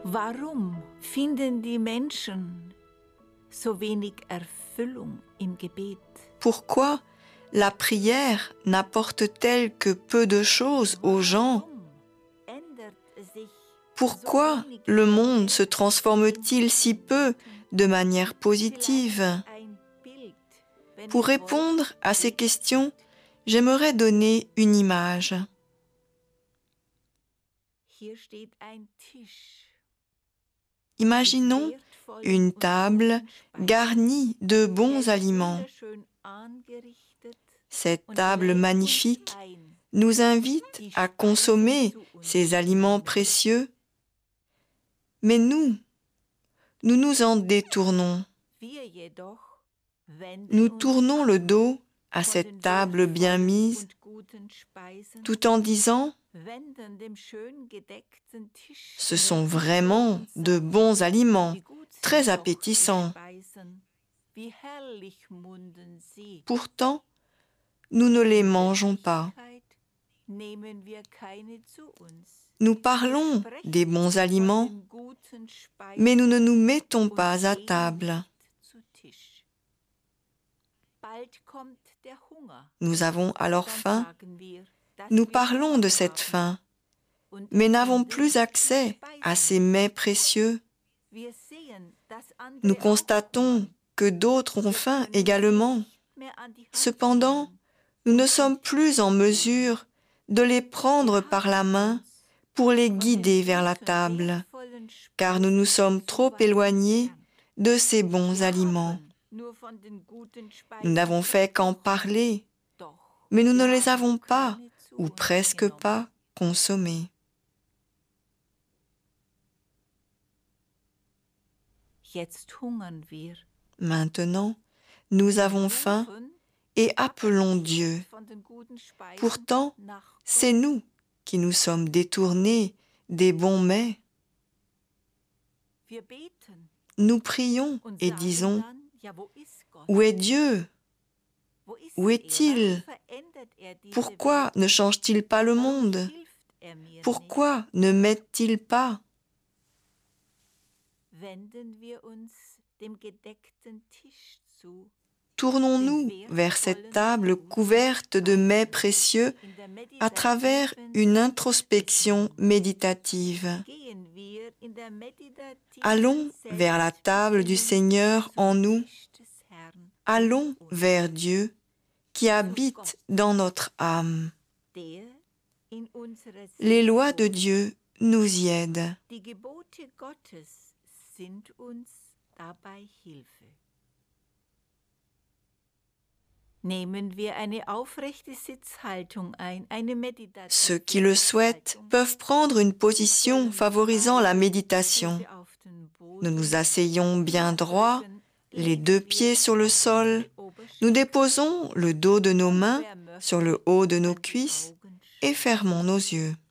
Warum finden die Menschen so wenig Erfüllung im Gebet? Pourquoi la prière n'apporte-t-elle que peu de choses aux gens? Pourquoi le monde se transforme-t-il si peu de manière positive? Pour répondre à ces questions, j'aimerais donner une image. Imaginons une table garnie de bons aliments. Cette table magnifique nous invite à consommer ces aliments précieux, mais nous nous en détournons. Nous tournons le dos à cette table bien mise, tout en disant « Ce sont vraiment de bons aliments, très appétissants. » Pourtant, nous ne les mangeons pas. Nous parlons des bons aliments, mais nous ne nous mettons pas à table. Nous avons alors faim. Nous parlons de cette faim, mais n'avons plus accès à ces mets précieux. Nous constatons que d'autres ont faim également. Cependant, nous ne sommes plus en mesure de les prendre par la main pour les guider vers la table, car nous nous sommes trop éloignés de ces bons aliments. Nous n'avons fait qu'en parler, mais nous ne les avons pas, ou presque pas, consommés. Maintenant, nous avons faim et appelons Dieu. Pourtant, c'est nous qui nous sommes détournés des bons mets. Nous prions et disons « Où est Dieu? Où est-il? Pourquoi ne change-t-il pas le monde? Pourquoi ne m'aide-t-il pas ?» Tournons-nous vers cette table couverte de mets précieux à travers une introspection méditative. Allons vers la table du Seigneur en nous. Allons vers Dieu qui habite dans notre âme. Les lois de Dieu nous y aident. Ceux qui le souhaitent peuvent prendre une position favorisant la méditation. Nous nous asseyons bien droit, les deux pieds sur le sol. Nous déposons le dos de nos mains sur le haut de nos cuisses et fermons nos yeux.